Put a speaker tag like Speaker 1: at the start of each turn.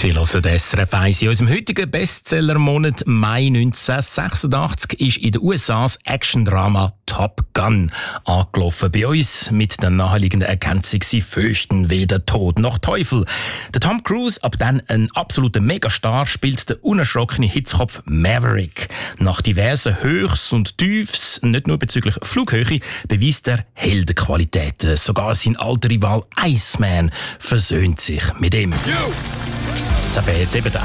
Speaker 1: Sie hören das SRF 1. In unserem heutigen Bestsellermonat Mai 1986 ist in den USA das Action-Drama Top Gun angelaufen. Bei uns mit der naheliegenden Ergänzung, sie fürchten weder Tod noch Teufel. Der Tom Cruise, ab dann ein absoluter Megastar, spielt den unerschrockenen Hitzkopf Maverick. Nach diversen Höchst und Tiefs, nicht nur bezüglich Flughöhe, beweist er Heldenqualitäten. Sogar sein alter Rival Iceman versöhnt sich mit ihm. Das war jetzt eben der